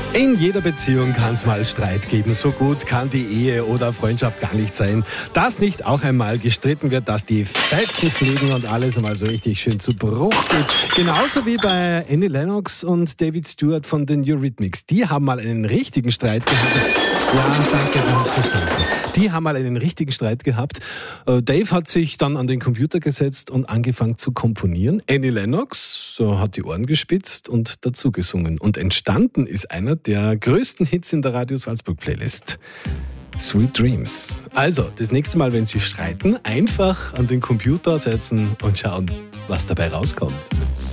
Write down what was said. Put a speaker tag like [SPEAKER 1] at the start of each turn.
[SPEAKER 1] In jeder Beziehung kann es mal Streit geben. So gut kann die Ehe oder Freundschaft gar nicht sein, dass nicht auch einmal gestritten wird, dass die Fetzen fliegen und alles einmal so richtig schön zu Bruch geht. Genauso wie bei Annie Lennox und David Stewart von den Eurythmics. Die haben mal einen richtigen Streit gehabt. Ja, danke, du hast verstanden. Die haben mal einen richtigen Streit gehabt. Dave hat sich dann an den Computer gesetzt und angefangen zu komponieren. Annie Lennox hat die Ohren gespitzt und dazu gesungen. Und entstanden ist einer der größten Hits in der Radio Salzburg Playlist. Sweet Dreams. Also, das nächste Mal, wenn Sie streiten, einfach an den Computer setzen und schauen, was dabei rauskommt.